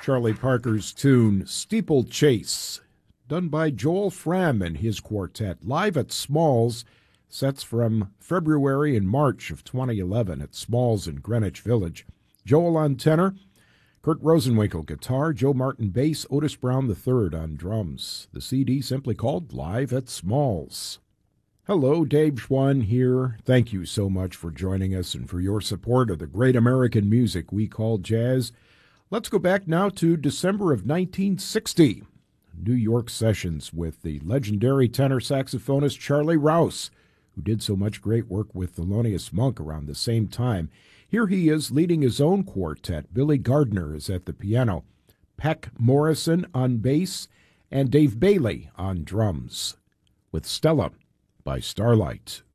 Charlie Parker's tune Steeplechase, done by Joel Fram and his quartet, live at Smalls. Sets from February and March of 2011 at Smalls in Greenwich Village. Joel on tenor, Kurt Rosenwinkel guitar, Joe Martin bass, Otis Brown III on drums. The CD simply called Live at Smalls. Hello, Dave Schwann here. Thank you so much for joining us and for your support of the great American music we call jazz. Let's go back now to December of 1960. New York sessions with the legendary tenor saxophonist Charlie Rouse, who did so much great work with Thelonious Monk around the same time. Here he is leading his own quartet. Billy Gardner is at the piano, Peck Morrison on bass, and Dave Bailey on drums, with Stella by Starlight.